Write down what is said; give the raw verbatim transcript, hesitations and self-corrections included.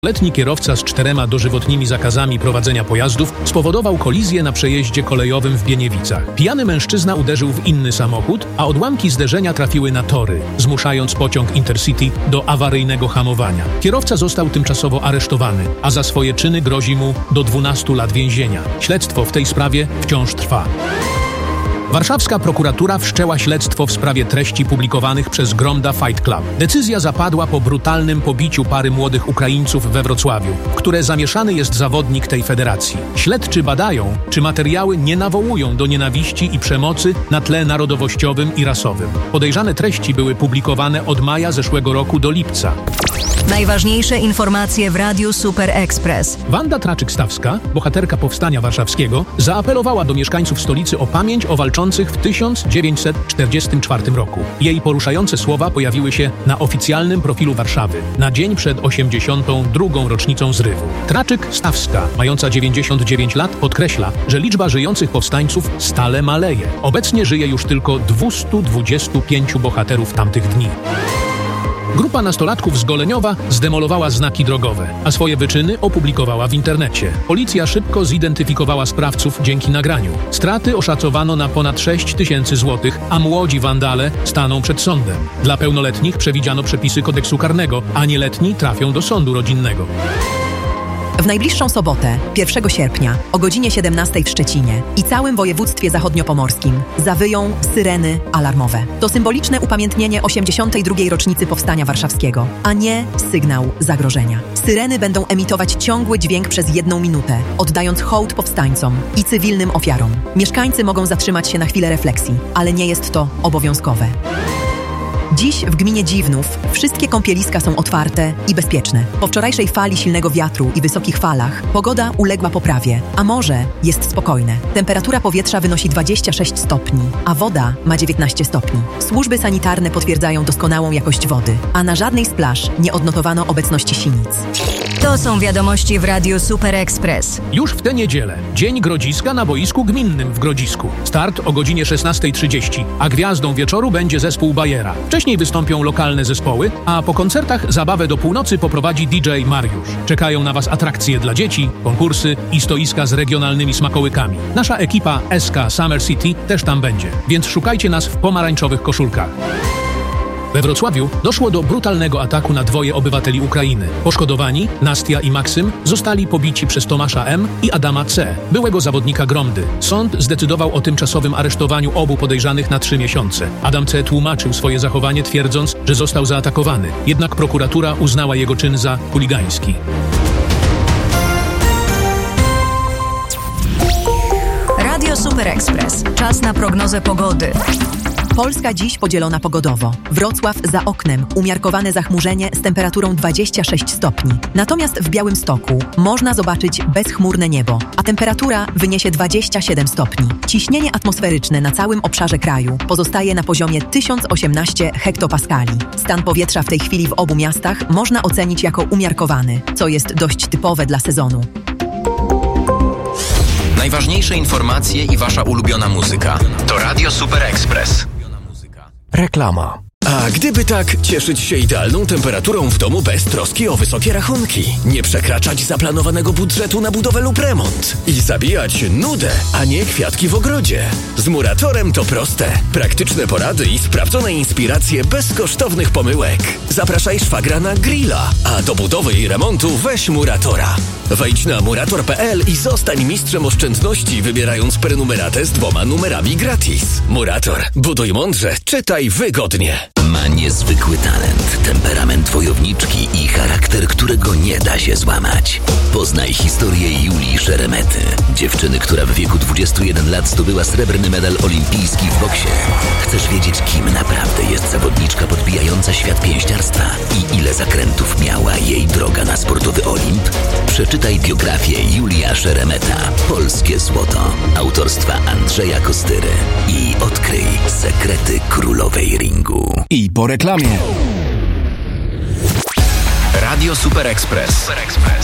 Letni kierowca z czterema dożywotnimi zakazami prowadzenia pojazdów spowodował kolizję na przejeździe kolejowym w Bieniewicach. Pijany mężczyzna uderzył w inny samochód, a odłamki zderzenia trafiły na tory, zmuszając pociąg Intercity do awaryjnego hamowania. Kierowca został tymczasowo aresztowany, a za swoje czyny grozi mu do dwunastu lat więzienia. Śledztwo w tej sprawie wciąż trwa. Warszawska prokuratura wszczęła śledztwo w sprawie treści publikowanych przez Gromda Fight Club. Decyzja zapadła po brutalnym pobiciu pary młodych Ukraińców we Wrocławiu, w które zamieszany jest zawodnik tej federacji. Śledczy badają, czy materiały nie nawołują do nienawiści i przemocy na tle narodowościowym i rasowym. Podejrzane treści były publikowane od maja zeszłego roku do lipca. Najważniejsze informacje w Radiu Super Express. Wanda Traczyk-Stawska, bohaterka Powstania Warszawskiego, zaapelowała do mieszkańców stolicy o pamięć o walczących w tysiąc dziewięćset czterdziestym czwartym roku. Jej poruszające słowa pojawiły się na oficjalnym profilu Warszawy, na dzień przed osiemdziesiątą drugą rocznicą zrywu. Traczyk-Stawska, mająca dziewięćdziesiąt dziewięć lat, podkreśla, że liczba żyjących powstańców stale maleje. Obecnie żyje już tylko dwieście dwadzieścia pięć bohaterów tamtych dni. Grupa nastolatków z Goleniowa zdemolowała znaki drogowe, a swoje wyczyny opublikowała w internecie. Policja szybko zidentyfikowała sprawców dzięki nagraniu. Straty oszacowano na ponad sześć tysięcy złotych, a młodzi wandale staną przed sądem. Dla pełnoletnich przewidziano przepisy kodeksu karnego, a nieletni trafią do sądu rodzinnego. W najbliższą sobotę, pierwszego sierpnia, o godzinie siedemnastej w Szczecinie i całym województwie zachodniopomorskim zawyją syreny alarmowe. To symboliczne upamiętnienie osiemdziesiątej drugiej rocznicy Powstania Warszawskiego, a nie sygnał zagrożenia. Syreny będą emitować ciągły dźwięk przez jedną minutę, oddając hołd powstańcom i cywilnym ofiarom. Mieszkańcy mogą zatrzymać się na chwilę refleksji, ale nie jest to obowiązkowe. Dziś w gminie Dziwnów wszystkie kąpieliska są otwarte i bezpieczne. Po wczorajszej fali silnego wiatru i wysokich falach pogoda uległa poprawie, a morze jest spokojne. Temperatura powietrza wynosi dwadzieścia sześć stopni, a woda ma dziewiętnaście stopni. Służby sanitarne potwierdzają doskonałą jakość wody, a na żadnej z plaż nie odnotowano obecności sinic. To są wiadomości w Radiu Super Express. Już w tę niedzielę Dzień Grodziska na boisku gminnym w Grodzisku. Start o godzinie szesnastej trzydzieści, a gwiazdą wieczoru będzie zespół Bajera. Wcześniej wystąpią lokalne zespoły, a po koncertach zabawę do północy poprowadzi D J Mariusz. Czekają na Was atrakcje dla dzieci, konkursy i stoiska z regionalnymi smakołykami. Nasza ekipa S K Summer City też tam będzie, więc szukajcie nas w pomarańczowych koszulkach. We Wrocławiu doszło do brutalnego ataku na dwoje obywateli Ukrainy. Poszkodowani, Nastia i Maksym, zostali pobici przez Tomasza M. i Adama C., byłego zawodnika Gromdy. Sąd zdecydował o tymczasowym aresztowaniu obu podejrzanych na trzy miesiące. Adam C. tłumaczył swoje zachowanie, twierdząc, że został zaatakowany. Jednak prokuratura uznała jego czyn za chuligański. Radio Super Express. Czas na prognozę pogody. Polska dziś podzielona pogodowo. Wrocław za oknem, umiarkowane zachmurzenie z temperaturą dwadzieścia sześć stopni. Natomiast w Białymstoku można zobaczyć bezchmurne niebo, a temperatura wyniesie dwadzieścia siedem stopni. Ciśnienie atmosferyczne na całym obszarze kraju pozostaje na poziomie tysiąc osiemnaście hektopaskali. Stan powietrza w tej chwili w obu miastach można ocenić jako umiarkowany, co jest dość typowe dla sezonu. Najważniejsze informacje i Wasza ulubiona muzyka. To Radio Super Express. Reklama. A gdyby tak cieszyć się idealną temperaturą w domu bez troski o wysokie rachunki, nie przekraczać zaplanowanego budżetu na budowę lub remont i zabijać nudę, a nie kwiatki w ogrodzie. Z Muratorem to proste. Praktyczne porady i sprawdzone inspiracje bez kosztownych pomyłek. Zapraszaj szwagra na grilla, a do budowy i remontu weź Muratora. Wejdź na murator kropka p l i zostań mistrzem oszczędności, wybierając prenumeratę z dwoma numerami gratis. Murator. Buduj mądrze, czytaj wygodnie. Ma niezwykły talent, temperament wojowniczki i charakter, którego nie da się złamać. Poznaj historię Julii Szeremety, dziewczyny, która w wieku dwudziestu jeden lat zdobyła srebrny medal olimpijski w boksie. Chcesz wiedzieć, kim naprawdę jest zawodniczka podbijająca świat pięściarstwa i ile zakrętów miała jej droga na sportowy Olimp? Przeczytaj biografię Julia Szeremeta, Polskie Złoto, autorstwa Andrzeja Kostyry i odkryj sekrety królowej ringu. I po reklamie. Radio Super Express.